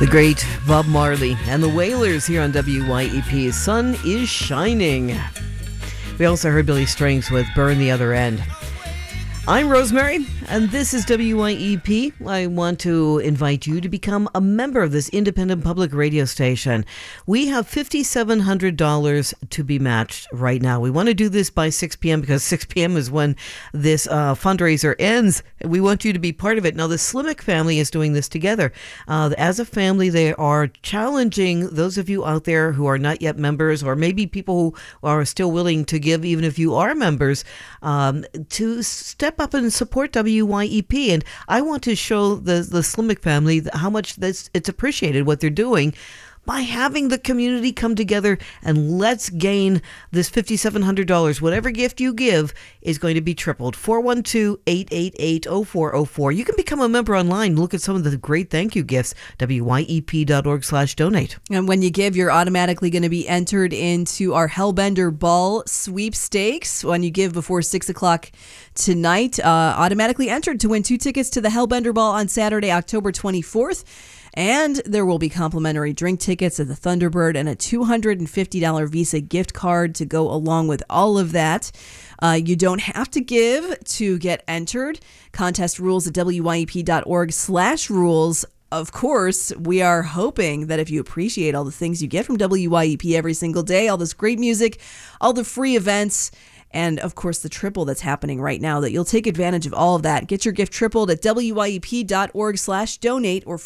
The great Bob Marley and the Wailers here on WYEP. Sun is shining. We also heard Billy Strings with Burn the Other End. I'm Rosemary, and this is WYEP. I want to invite you to become a member of this independent public radio station. We have $5,700 to be matched right now. We want to do this by 6 p.m. because 6 p.m. is when this fundraiser ends. We want you to be part of it. Now, the Slimmick family is doing this together. As a family, they are challenging those of you out there who are not yet members, or maybe people who are still willing to give even if you are members, to step up and support WYEP. And I want to show the Slimmick family how much it's appreciated what they're doing by having the community come together, and let's gain this $5,700. Whatever gift you give is going to be tripled. 412-888-0404. You can become a member online. Look at some of the great thank you gifts. WYEP.org/donate. And when you give, you're automatically going to be entered into our Hellbender Ball sweepstakes. When you give before 6 o'clock tonight, automatically entered to win 2 tickets to the Hellbender Ball on Saturday, October 24th. And there will be complimentary drink tickets at the Thunderbird and a $250 Visa gift card to go along with all of that. You don't have to give to get entered. Contest rules at wyep.org/rules. Of course, we are hoping that if you appreciate all the things you get from WYEP every single day, all this great music, all the free events, and, of course, the triple that's happening right now, that you'll take advantage of all of that. Get your gift tripled at wyep.org/donate or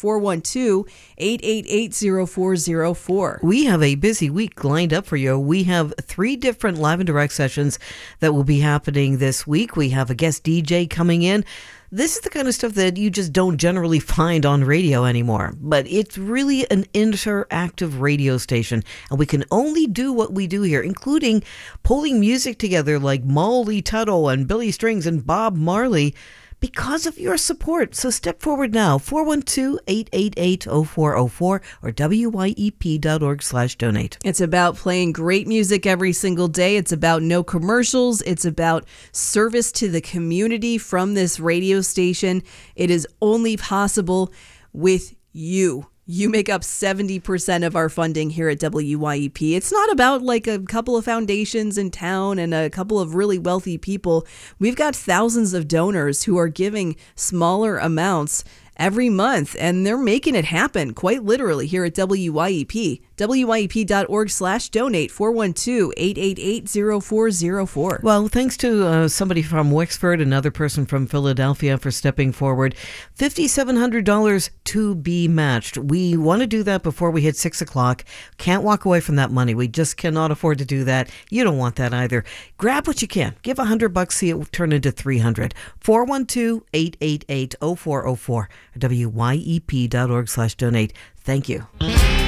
412-888-0404. We have a busy week lined up for you. We have 3 different Live and Direct sessions that will be happening this week. We have a guest DJ coming in. This is the kind of stuff that you just don't generally find on radio anymore, but it's really an interactive radio station, and we can only do what we do here, including pulling music together like Molly Tuttle and Billy Strings and Bob Marley, because of your support. So step forward now, 412-888-0404 or wyep.org/donate. It's about playing great music every single day. It's about no commercials. It's about service to the community from this radio station. It is only possible with you. You make up 70% of our funding here at WYEP. It's not about like a couple of foundations in town and a couple of really wealthy people. We've got thousands of donors who are giving smaller amounts every month, and they're making it happen quite literally here at WYEP. wyep.org/donate, 412-888-0404. Well, thanks to somebody from Wexford, another person from Philadelphia for stepping forward. $5,700 to be matched. We want to do that before we hit 6 o'clock. Can't walk away from that money. We just cannot afford to do that. You don't want that either. Grab what you can. Give $100, see it turn into $300. 412-888-0404. wyep.org/donate. Thank you.